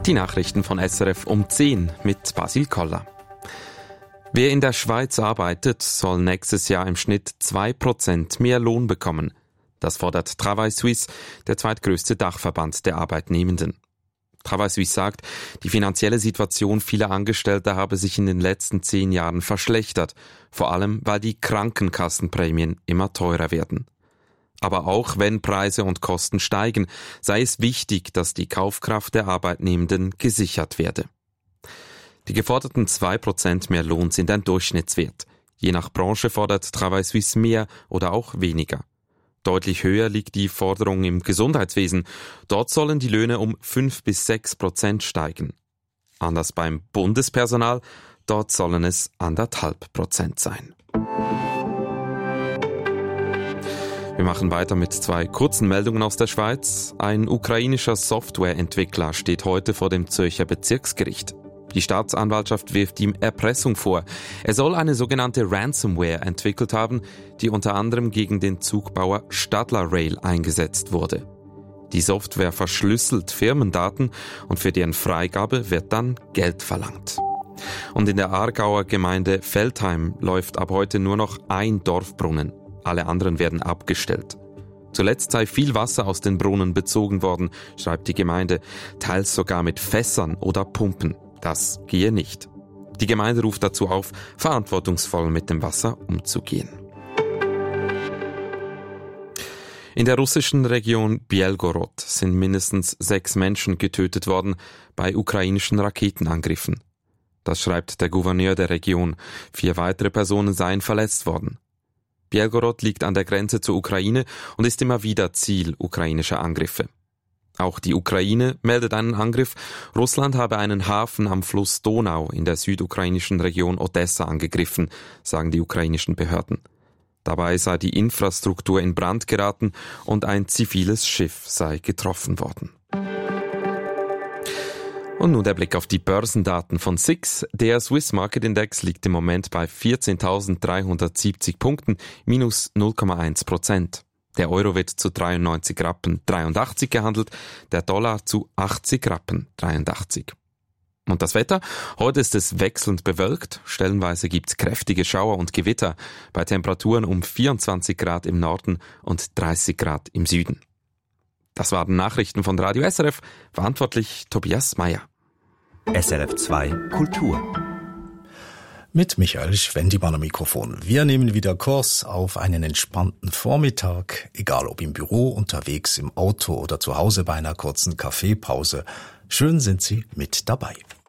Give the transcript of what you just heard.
Die Nachrichten von SRF um 10 mit Basil Koller. Wer in der Schweiz arbeitet, soll nächstes Jahr im Schnitt 2% mehr Lohn bekommen. Das fordert Travail Suisse, der zweitgrößte Dachverband der Arbeitnehmenden. Travail Suisse sagt, die finanzielle Situation vieler Angestellter habe sich in den letzten 10 Jahren verschlechtert, vor allem weil die Krankenkassenprämien immer teurer werden. Aber auch wenn Preise und Kosten steigen, sei es wichtig, dass die Kaufkraft der Arbeitnehmenden gesichert werde. Die geforderten 2% mehr Lohn sind ein Durchschnittswert. Je nach Branche fordert Travail Suisse mehr oder auch weniger. Deutlich höher liegt die Forderung im Gesundheitswesen. Dort sollen die Löhne um 5-6% steigen. Anders beim Bundespersonal, dort sollen es 1,5% sein. Wir machen weiter mit 2 kurzen Meldungen aus der Schweiz. Ein ukrainischer Softwareentwickler steht heute vor dem Zürcher Bezirksgericht. Die Staatsanwaltschaft wirft ihm Erpressung vor. Er soll eine sogenannte Ransomware entwickelt haben, die unter anderem gegen den Zugbauer Stadler Rail eingesetzt wurde. Die Software verschlüsselt Firmendaten und für deren Freigabe wird dann Geld verlangt. Und in der Aargauer Gemeinde Veltheim läuft ab heute nur noch ein Dorfbrunnen. Alle anderen werden abgestellt. Zuletzt sei viel Wasser aus den Brunnen bezogen worden, schreibt die Gemeinde, teils sogar mit Fässern oder Pumpen. Das gehe nicht. Die Gemeinde ruft dazu auf, verantwortungsvoll mit dem Wasser umzugehen. In der russischen Region Bielgorod sind mindestens 6 Menschen getötet worden bei ukrainischen Raketenangriffen. Das schreibt der Gouverneur der Region. 4 weitere Personen seien verletzt worden. Bielgorod liegt an der Grenze zur Ukraine und ist immer wieder Ziel ukrainischer Angriffe. Auch die Ukraine meldet einen Angriff. Russland habe einen Hafen am Fluss Donau in der südukrainischen Region Odessa angegriffen, sagen die ukrainischen Behörden. Dabei sei die Infrastruktur in Brand geraten und ein ziviles Schiff sei getroffen worden. Und nun der Blick auf die Börsendaten von SIX. Der Swiss Market Index liegt im Moment bei 14.370 Punkten, minus 0,1%. Der Euro wird zu 93 Rappen 83 gehandelt, der Dollar zu 80 Rappen 83. Und das Wetter? Heute ist es wechselnd bewölkt, stellenweise gibt's kräftige Schauer und Gewitter, bei Temperaturen um 24 Grad im Norden und 30 Grad im Süden. Das waren Nachrichten von Radio SRF, verantwortlich Tobias Meyer. SRF 2 Kultur. Mit Michael Schwendimann am Mikrofon. Wir nehmen wieder Kurs auf einen entspannten Vormittag, egal ob im Büro, unterwegs, im Auto oder zu Hause bei einer kurzen Kaffeepause. Schön sind Sie mit dabei.